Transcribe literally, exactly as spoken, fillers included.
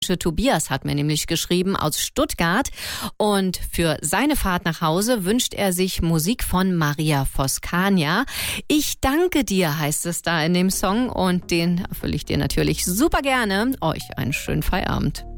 Tobias hat mir nämlich geschrieben aus Stuttgart und für seine Fahrt nach Hause wünscht er sich Musik von Maria Foscania. Ich danke dir, heißt es da in dem Song, und den erfülle ich dir natürlich super gerne. Euch einen schönen Feierabend.